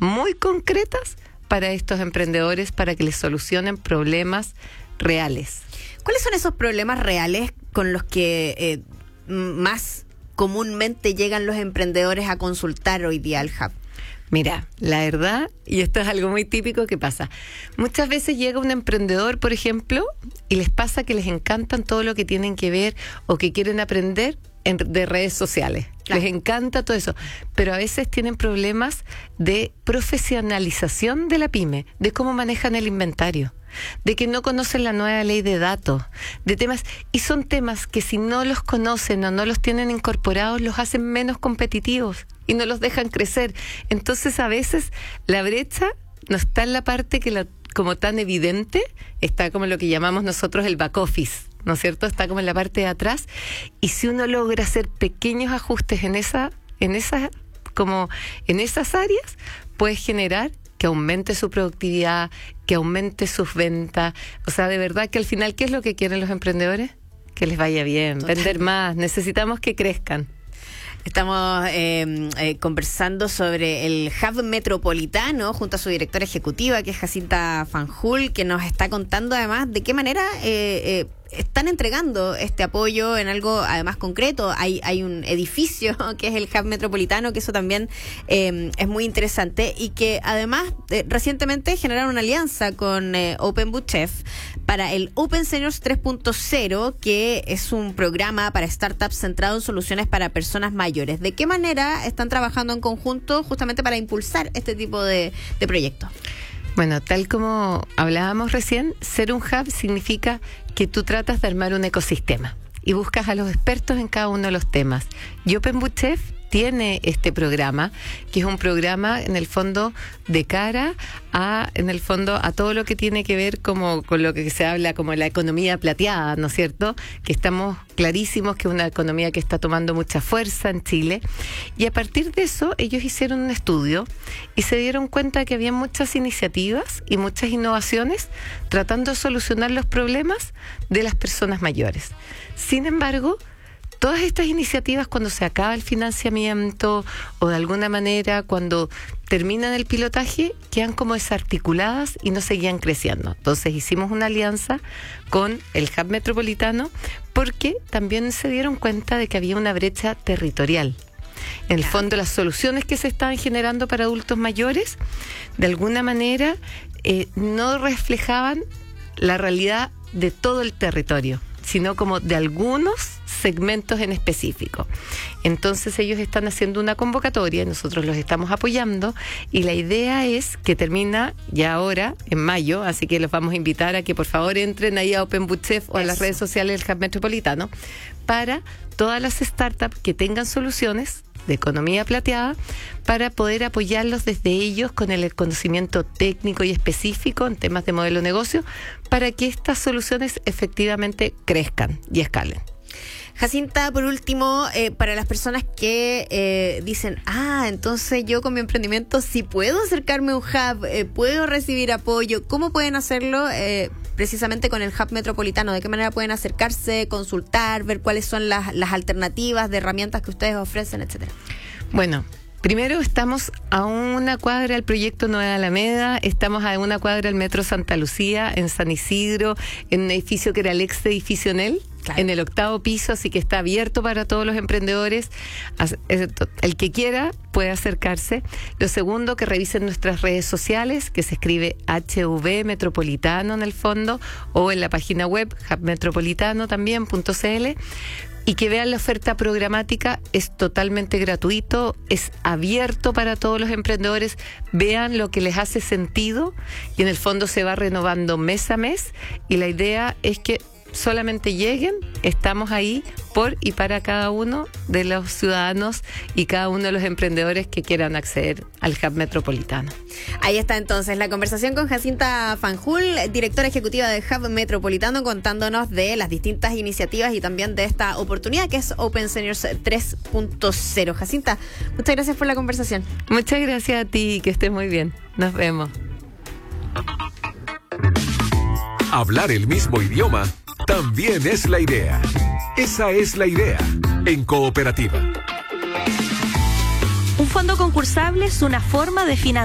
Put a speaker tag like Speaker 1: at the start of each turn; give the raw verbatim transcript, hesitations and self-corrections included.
Speaker 1: muy concretas para estos emprendedores, para que les solucionen problemas reales.
Speaker 2: ¿Cuáles son esos problemas reales con los que eh, más comúnmente llegan los emprendedores a consultar hoy día al Hub?
Speaker 1: Mira, la verdad, y esto es algo muy típico que pasa, muchas veces llega un emprendedor, por ejemplo, y les pasa que les encantan todo lo que tienen que ver o que quieren aprender en, de redes sociales. Claro. Les encanta todo eso, pero a veces tienen problemas de profesionalización de la pyme, de cómo manejan el inventario, de que no conocen la nueva ley de datos, de temas, y son temas que si no los conocen o no los tienen incorporados, los hacen menos competitivos y no los dejan crecer. Entonces a veces la brecha no está en la parte que la, como tan evidente, está como lo que llamamos nosotros el back office, ¿no es cierto? Está como en la parte de atrás, y si uno logra hacer pequeños ajustes en esa, en esa, como en esas áreas, puede generar que aumente su productividad, que aumente sus ventas. O sea, de verdad que al final, ¿qué es lo que quieren los emprendedores? Que les vaya bien, Total. Vender más, necesitamos que crezcan.
Speaker 2: Estamos eh, eh, conversando sobre el Hub Metropolitano junto a su directora ejecutiva, que es Jacinta Fanjul, que nos está contando además de qué manera eh, eh, están entregando este apoyo en algo además concreto. Hay, hay un edificio que es el Hub Metropolitano, que eso también eh, es muy interesante, y que además eh, recientemente generaron una alianza con eh, Open Bootchef para el Open Seniors tres punto cero, que es un programa para startups centrado en soluciones para personas mayores. ¿De qué manera están trabajando en conjunto justamente para impulsar este tipo de, de proyectos?
Speaker 1: Bueno, tal como hablábamos recién, ser un hub significa que tú tratas de armar un ecosistema y buscas a los expertos en cada uno de los temas. Y Open Bootchef tiene este programa, que es un programa en el fondo de cara a, en el fondo, a todo lo que tiene que ver como con lo que se habla como la economía plateada, ¿no es cierto? Que estamos clarísimos que es una economía que está tomando mucha fuerza en Chile. Y a partir de eso, ellos hicieron un estudio y se dieron cuenta que había muchas iniciativas y muchas innovaciones tratando de solucionar los problemas de las personas mayores. Sin embargo, todas estas iniciativas, cuando se acaba el financiamiento o de alguna manera cuando terminan el pilotaje, quedan como desarticuladas y no seguían creciendo. Entonces hicimos una alianza con el Hub Metropolitano porque también se dieron cuenta de que había una brecha territorial. En el fondo, las soluciones que se estaban generando para adultos mayores, de alguna manera, eh, no reflejaban la realidad de todo el territorio, sino como de algunos segmentos en específico. Entonces ellos están haciendo una convocatoria, nosotros los estamos apoyando, y la idea es que termina ya ahora, en mayo, así que los vamos a invitar a que por favor entren ahí a Open Bootchef o a las redes sociales del Hub Metropolitano, para todas las startups que tengan soluciones de economía plateada, para poder apoyarlos desde ellos con el conocimiento técnico y específico en temas de modelo de negocio, para que estas soluciones efectivamente crezcan y escalen.
Speaker 2: Jacinta, por último, eh, para las personas que eh, dicen, ah, entonces yo con mi emprendimiento sí puedo acercarme a un hub, eh, puedo recibir apoyo, ¿cómo pueden hacerlo eh, precisamente con el Hub Metropolitano? ¿De qué manera pueden acercarse, consultar, ver cuáles son las, las alternativas de herramientas que ustedes ofrecen, etcétera?
Speaker 1: Bueno, primero estamos a una cuadra del proyecto Nueva Alameda, estamos a una cuadra del Metro Santa Lucía, en San Isidro, en un edificio que era el ex edificio Nel. Claro. En el octavo piso, así que está abierto para todos los emprendedores. El que quiera puede acercarse. Lo segundo, que revisen nuestras redes sociales, que se escribe H V Metropolitano en el fondo, o en la página web hub metropolitano también punto c l, y que vean la oferta programática. Es totalmente gratuito, es abierto para todos los emprendedores. Vean lo que les hace sentido, y en el fondo se va renovando mes a mes, y la idea es que solamente lleguen, estamos ahí por y para cada uno de los ciudadanos y cada uno de los emprendedores que quieran acceder al Hub Metropolitano.
Speaker 2: Ahí está entonces la conversación con Jacinta Fanjul, directora ejecutiva del Hub Metropolitano, contándonos de las distintas iniciativas y también de esta oportunidad que es Open Seniors tres punto cero. Jacinta, muchas gracias por la conversación.
Speaker 1: Muchas gracias a ti, que estés muy bien. Nos vemos.
Speaker 3: Hablar el mismo idioma también es la idea. Esa es la idea en Cooperativa.
Speaker 4: Un fondo concursable es una forma de financiar